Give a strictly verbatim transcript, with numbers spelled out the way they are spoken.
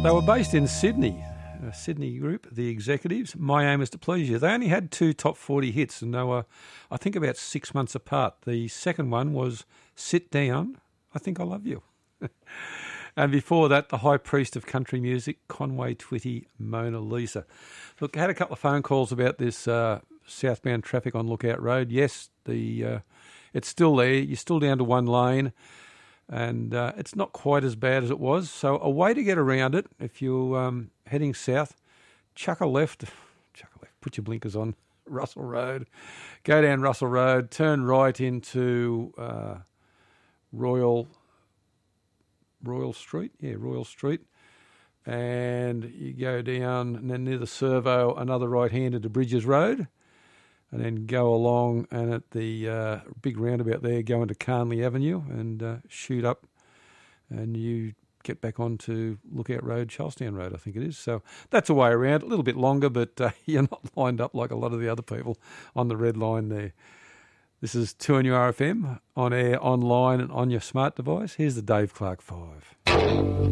They were based in Sydney, a Sydney group, The Executives. My Aim Is to Please You. They only had two top forty hits, and they were, I think, about six months apart. The second one was Sit Down, I Think I Love You. And before that, the high priest of country music, Conway Twitty, Mona Lisa. Look, I had a couple of phone calls about this uh, southbound traffic on Lookout Road. Yes, the uh, it's still there. You're still down to one lane, and uh, it's not quite as bad as it was. So a way to get around it, if you're um, heading south, chuck a left, chuck a left, put your blinkers on, Russell Road, go down Russell Road, turn right into uh, Royal... Royal Street, yeah, Royal Street, and you go down, and then near the servo, another right-hander to Bridges Road, and then go along, and at the uh, big roundabout there, go into Carnley Avenue and uh, shoot up, and you get back onto Lookout Road, Charlestown Road, I think it is. So that's a way around, a little bit longer, but uh, you're not lined up like a lot of the other people on the red line there. This is two N U R F M, on air, online, and on your smart device. Here's the Dave Clark Five.